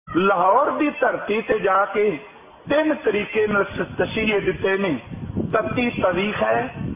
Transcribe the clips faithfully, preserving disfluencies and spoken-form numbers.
लाहौर की धरती ते जाके तीन तरीके तशीहे दिते ने। तत्ती तवी है,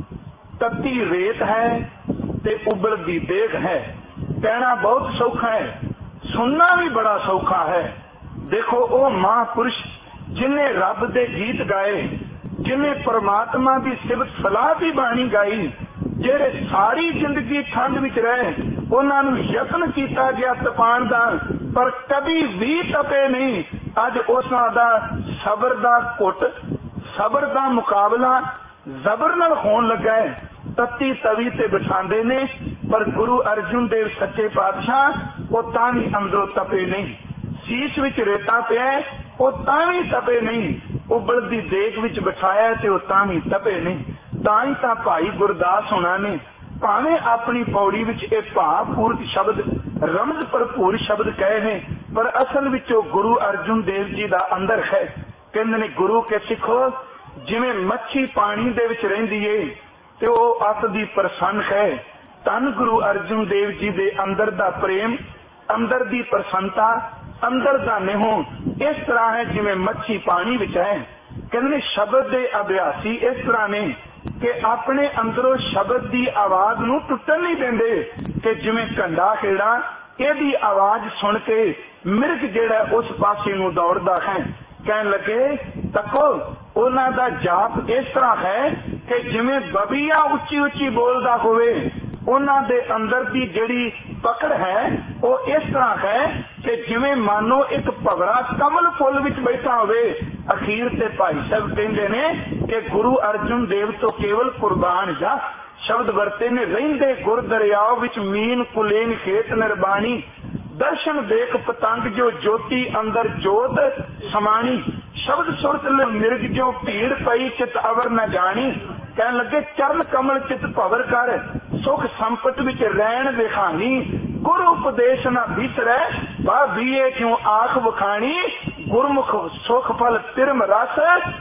तत्ती रेत है ते उबलदी देग है। कहना बहुत सौखा है, सुनना भी बड़ा सौखा है। देखो वो महापुरुष जिन्हें रब दे गीत गाए, जिन्हें परमात्मा की सिफत सलाह की बाणी गाई, जेड़े सारी जिंदगी ठंड विच रहे, उन्होंने यत्न किया गया तपाण दा, पर कभी भी तपे नहीं। अज उसां दा सबर दा घुट, सबर दा मुकाबला जबर नाल होण लगा है। तत्ती तवी ते बिठांदे ने, पर गुरु अर्जुन देव सच्चे पातशाह वो तां भी अंदरों तपे नहीं। शीश विच रेता पिया वो तां भी तपे नहीं। उबलदी देग विच बिठाया ते वो तां भी तपे नहीं। तां ही तां भाई गुरदास होना ने भावें अपनी पौड़ी विच ये भावपूर्त शब्द, रमज भरपूर शब्द कहे ने, पर असल विच गुरु अर्जुन देव जी दा अंदर है। कहंदे ने गुरु के सिखो जिवें मच्छी पानी दे विच रहिंदी है ते वो अत दी प्रसन्न है। धन गुरु अर्जुन देव जी दे अंदर दा प्रेम, अंदर दी प्रसन्नता, अंदर दा नेहो इस तरह है जिवें मच्छी पानी विच है। कहंदे शब्द दे अभ्यासी इस तरह ने कि अपने अंदरों शब्द की आवाज नूं टुटन नहीं देंदे, कि जिवें कंडा खेड़ा इहदी आवाज सुन के मिर्ग जिहड़ा उस पासे नूं दौड़दा है। कहन लगे तको उन्हां दा जाप इस तरह है कि जिवें बबीया उच्ची उच्ची बोलदा होवे, उन्हां दे अंदर की जिहड़ी पकड़ है वो इस तरह है कि जिवें मानो एक भवरा कमल फुल विच बैठा होवे। अखीर ते भाई साहब कहंदे ने कि गुरु अर्जुन देव तो केवल कुर्बान जा शब्द वरते ने। रहिंदे गुर दरियाव विच मीन कुलेन खेत निर्बाणी, दर्शन देख पतंग जो ज्योति अंदर जोत समानी। शब्द सुरत मिर्ग जो भीड़ पई चित अवर न जानी। कहन लगे चरण कमल चित भवर कर, सुख संपत विच रैन विखानी। गुरु उपदेश न भीतरै बा बीए क्यों आख वखानी। गुरमुख सुख फल तिरम रस,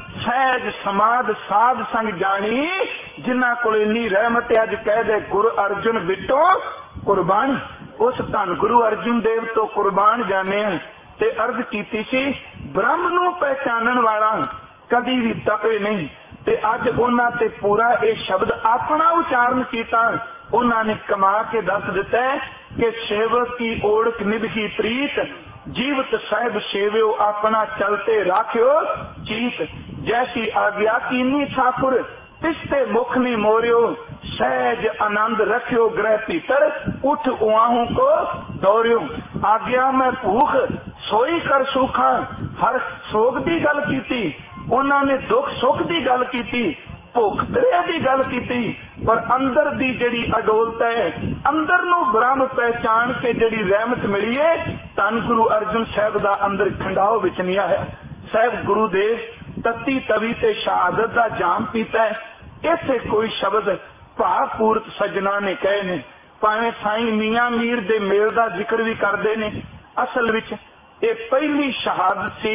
सहज समाध साध संग जानी। जिन्ना कोल इन्नी रहमत अज कह दे गुरु अर्जुन बिटो कुर्बानी। उस धन गुरु अर्जुन देव तो कुर्बान जाने ते अर्ज कीती सी ब्रह्म नूं पहचानन वाला कदी भी तपे नहीं। ते अज उन्हां ते पूरा ये शब्द अपना उच्चारण कीता। उन्हां ने कमा के दस दिता है कि सेवक की ओढ़ निभगी प्रीत, जीवत साहिब सेव्यो अपना चलते राख्यो चीत। जैसी आज्ञा कीनी ठाकुर तिसते मुख ने मोरियो, सहज आनंद रखियो ग्रह भीतर, उठ उआहू को दौरियो। आज्ञा मैं भूख सोई कर सूखा, हर सोग की गल कीती। उन्होंने दुख सुख की गल कीती, भुख दरिया की गल कीती, पर अंदर दी जड़ी अडोलता है, अंदर नू ब्रह्म पहचान के जड़ी रहमत मिली है, धन गुरु अर्जुन साहब दा अंदर खंडाओ विच नहीं आया। साहब गुरुदेव तत्ती तवी ते शहादत दा जाम पीता है। इसे कोई शब्द भावपूर्त सजना ने कहे ने, भावें साईं मियां मीर दे मेल दा जिक्र भी करते ने। असल विच ये पहली शहादत सी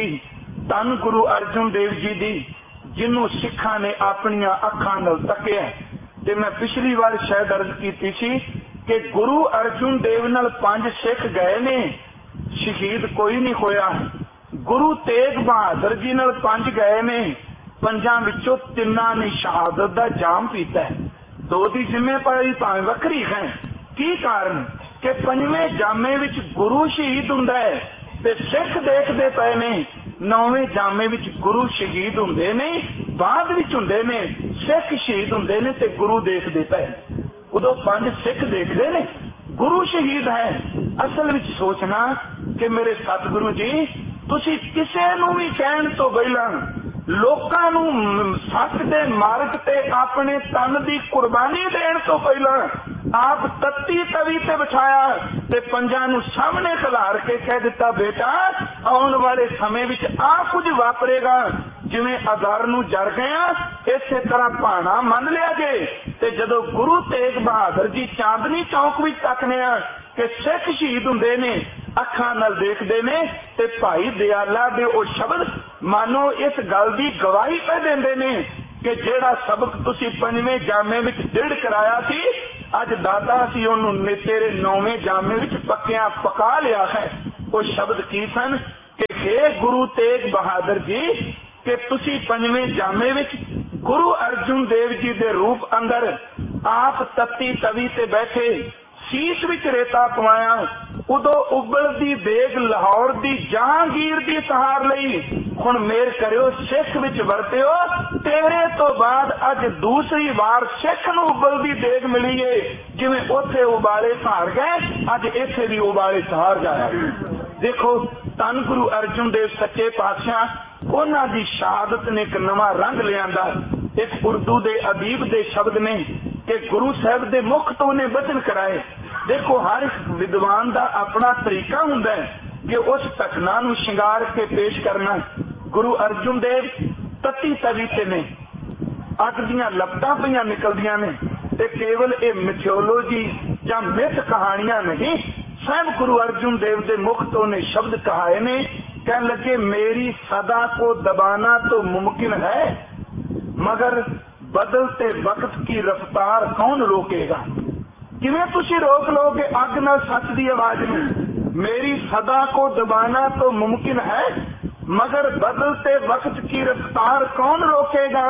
धन गुरु अर्जुन देव जी दी, जिन्हों सिखा ने अपनिया अखां नाल तकिया। ते मैं पिछली बार शायद अर्ज कीती सी कि गुरु अर्जुन देव नाल पंज सिख गए ने, शहीद कोई नहीं होया। गुरु तेग बहादुर जी नाल पंज गए ने, पंजां विचों तिन्ना ने शहादत दा जाम पीता है। दो दी जिम्मेवारी भावें वखरी है। की कारण कि पंजवें जामे विच गुरु शहीद हुंदा है ते सिख देखदे पए ने। नौवें जामे विच गुरु शहीद हुंदे ने, बाद विच हुंदे ने सिख शहीद हुंदे ने ते गुरु देखदे पए। उदों पंज सिख देखदे ने, गुरु शहीद है। असल विच सोचना कि मेरे सतगुरु जी तुसी किसे नूं भी कहण तो पहिलां लोकां नूं सच दे मार्ग ते अपने तन दी कुर्बानी देण तो पहिलां आप तत्ती तवी ते बिठाया ते पंजां नूं सामने खिलार के कह दिता बेटा आउण वाले समय विच आ कुछ वापरेगा। जिवें अगर नूं जर गया इसे तरह भाणा मन लिया जे। ते जदों गुरु तेग बहादुर जी चांदनी चौक विच तकने आ कि सिख शहीद हुंदे ने, अखां नाल देखदे ने ते भाई दयाला दे ओ शब्द मानो इस गल दी गवाही पे देंदे ने कि जेड़ा सबक तुसी पंजवें जामे विच दृढ़ कराया सी, अज दादा असीं ओनूं तेरे नौवें जामे विच पक्कियां पका लिया है। वो शब्द की सन कि हे गुरु तेग बहादुर जी कि तुसी पंजवें जामे विच गुरु अर्जुन देव जी दे रूप अंदर आप तत्ती तवी ते बैठे शीश विच रेता पवाया, उदो उबलदी देग लाहौर दी जहांगीर दी सहार लई। हुण मेर करियो सिख विच वरतियो, तेरे तो बाद अज दूसरी बार सिख नूं उबलदी देग मिली है। जिवें उत्थे उबाले सहार गए, अज इत्थे भी उबाले सहार जाया। देखो धन गुरु अर्जुन देव सच्चे पातशाह उन्हां दी शहादत ने एक नवां रंग लिआंदा। एक उर्दू दे अदीब दे शब्द ने कि गुरु साहब दे मुख तो ने वचन कराए। देखो हर एक विद्वान दा अपना तरीका हुंदा है कि उस घटना नूं शिंगार के पेश करना। गुरु अर्जुन देव तत्ती तवी ते ने, अग दियां लपटां पईयां निकलदियां ने ते केवल ये मिथोलॉजी जां मिथ कहानियां नहीं, स्वयं गुरु अर्जुन देव दे मुख तो ने शब्द कहाए ने। कह लगे मेरी सदा को दबाना तो मुमकिन है, मगर बदलते वक्त की रफ्तार कौन रोकेगा। किवें तुसी रोक लोगे अग नाल सच दी आवाज में। मेरी सदा को दबाना तो मुमकिन है, मगर बदलते वक्त की रफ्तार कौन रोकेगा।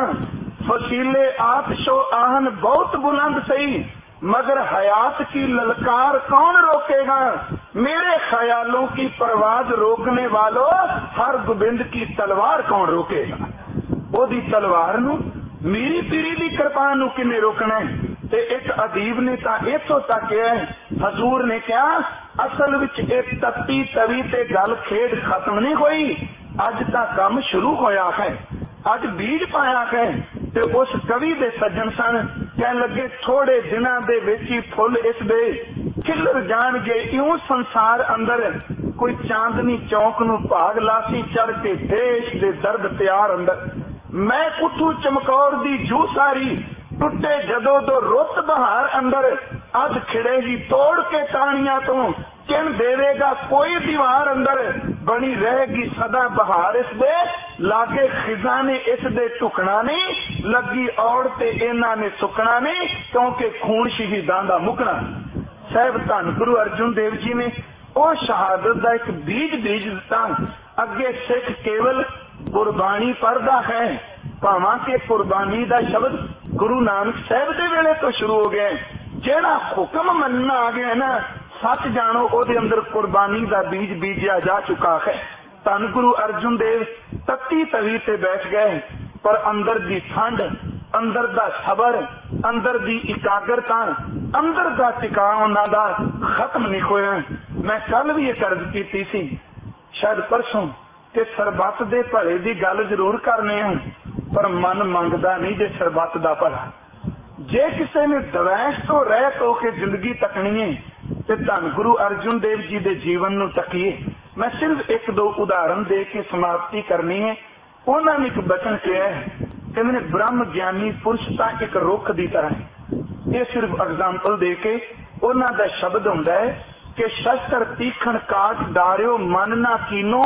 फसीले आतशो आहन बहुत बुलंद सही, मगर हयात की ललकार कौन रोकेगा। मेरे ख्यालों की परवाज रोकने वालों, हर गोबिंद की तलवार कौन रोकेगा। ओदी तलवार नूं मीरी पीरी दी कृपान नूं किने रोकना है। ते एक अदीब ने तां इत्थों तक है, हजूर ने कहा असल विच एक तत्ती तवी ते गल खेड खत्म नहीं होई, अज तां काम शुरू होया है, अज बीज पाया है। ते उस कवि दे सज्जन सन कह लगे थोड़े दिनां दे विच ही फुल इस दे खिलर जाणगे इउं संसार अंदर। कोई चांदनी चौक नूं भाग लासी चढ़ के देश दे दर्द प्यार अंदर। मैं कुठू चमकौर दी जू सारी टुटे जदों दो रुत बहार अंदर। अज खिड़ेगी तोड़ के टाणियां तो चिन देवेगा कोई दीवार अंदर। बनी रहेगी सदा बहार इस दे, लागे खिजा ने इस दे टुकना नहीं। लगी औड़ ते इन्हां ने सुकना नहीं, क्योंकि खून शहीदां दा मुकना। साहब धन गुरु अर्जुन देव जी ने ओ शहादत दा एक बीज बीज दिता। अगे सिख केवल कुर्बानी पढ़दा है, भावां के कुर्बानी दा शब्द गुरु नानक साहब दे वेले तो शुरू हो गया। जेड़ा हुक्म मनना आ गया ना, सच जानो ओदे अंदर कुर्बानी दा बीज बीजा जा चुका है। धन गुरु अर्जुन देव तत्ती तवी ते बैठ गए, पर अंदर दी ठंड, अंदर दा सबर, अंदर दी इकाग्रता, अंदर दा टिकाव उन्हां दा खत्म नहीं होया। मैं कल भी एक अर्ज कीती सी, शायद परसों, कि सरबत दे भले दी गल जरूर करने हैं, पर मन मंगदा नहीं जे सरबत दा भला। जे किसी ने दवैश तो रह तो के जिंदगी तकनी है ते धन गुरु अर्जुन देव जी दे जीवन नूं तकीए। मैं सिर्फ एक दो उदाहरण दे के समाप्ति करनी है। उन्होंने ने एक बचन कहा है कि मैंने ब्रह्म ज्ञानी पुरुष तां एक रुख की तरह है। ये सिर्फ एग्जाम्पल दे के उन्हों का शब्द हुंदा है कि शस्त्र तीखण काट डारियो मन ना कीनो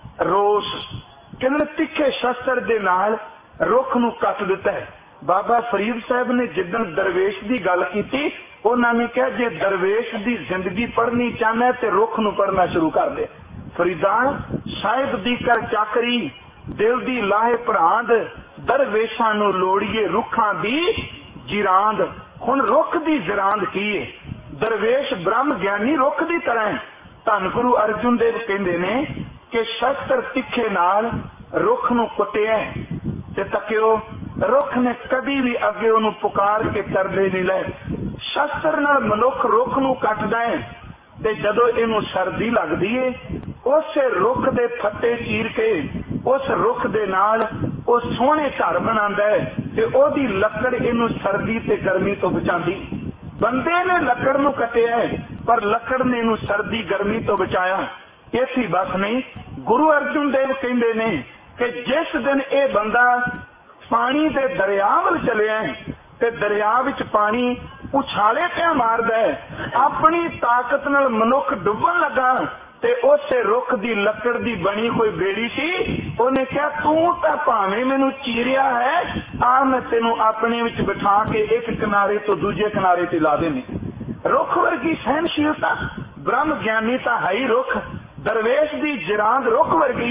रोस। कहते तिखे शस्त्र दे नाल रुख नूं कट दिता है। बाबा फरीद साहब ने जिदन दरवेश की गल की, उन्होंने कहा जे दरवेश की जिंदगी पढ़नी चाहना है तो रुख नूं पढ़ना शुरू कर दे। फरीदा साहिब दी कर चाकरी, दिल दी लाहे भरांद, दरवेशां नूं लोड़ीए रुखां दी जिरांद। हुण रुख दी जिरांद की है? दरवेश ब्रह्म ज्ञानी रुख दी तरह है। धन गुरु अर्जुन देव कहंदे ने कि शस्त्र तिखे नाल रुख नूं कुटिया ते तकियो, रुख ने कभी भी अगे उन्होंने पुकार के तरले नहीं लाए। शस्त्र नाल मनुख रुख नूं कटदा है ते जदों इनू सर्दी लगदी है, उस रुख दे फट्टे चीर के उस रुख दे नाल वो सोहणे घर बनांदा है ते ओदी लकड़ इनू सर्दी ते गर्मी तो बचांदी। बंदे ने लकड़ नूं कटिया है, पर लकड़ ने इनू सर्दी गर्मी तो बचाया। इसी बस नहीं, गुरु अर्जुन देव कहंदे ने कि जिस दिन ये बंदा पानी दे दरिया वल चलिया ते दरिया विच पानी उछाले क्या मारदा है, अपनी ताकत नाल मनुख डुबन लगा ते उस रुख दी लकड़ दी बनी कोई बेड़ी सी। उन्हें कहा तू तां भावें मैनू चीरिया है, आ मैं तेनू अपने विच बिठा के एक किनारे तो दूजे किनारे ते ला देनी। रुख वर्गी सहनशीलता, ब्रह्म ज्ञानी तां है ही रुख। दरवेश दी जिरांद रुख वर्गी